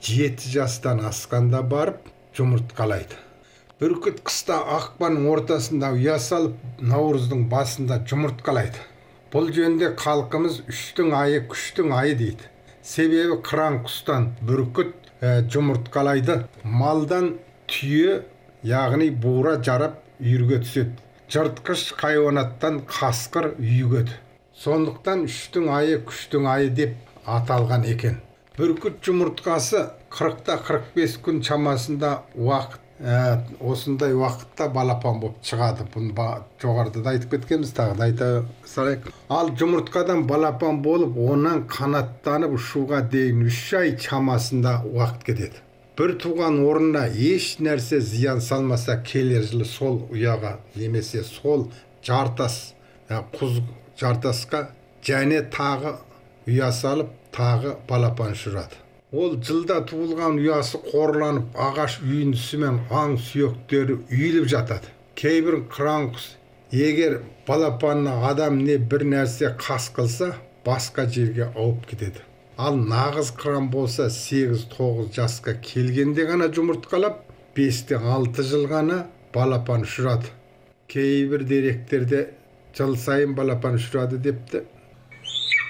7 жастан асқанда барып жұмыртқалайды. Бүркіт қыста ақпанның ортасында ұя салып, наурыздың басында жұмыртқалайды. Бұл жөнде халқымыз үштің айы күштің айы дейді. Себебі қыран құстан бүркіт жұмыртқалайды. Малдан түйе, яғни бура жарап үйірге түседі. Жыртқыш хайуанаттан қасқыр үйігеді. Сондықтан үштің айы күштің айы деп аталған екен. Бүркіт жұмыртқасы 40-45 күн чамасында осындай уақытта балапан болып шығады. Бұны жоғарыда да айтып кеткенбіз, тағы да айта салайық. Ал жұмыртқадан балапан болып, онан қанаттанып ұшуға дейін 3 ай чамасында уақыт кетеді. Бір туған орнына еш нәрсе зиян салмаса, келер жылы сол ұяға немесе сол жартас, құз жартасқа және тағы ұя салып, тағы балапан ұшырады. Ол жылда туылған ұясы қорланып, ағаш үйіндісімен аң сүйектері үйіліп жатады. Кейбір қыран құс, егер балапанына адам не бір нәрсе қас қылса, басқа жерге ауып кетеді. Ал нағыз қыран болса 8-9 жасқа келгенде ғана жұмыртқалап, 5-6 жыл ғана балапан ұшырады. Кейбір деректерде жыл сайын балапан ұшырады депті.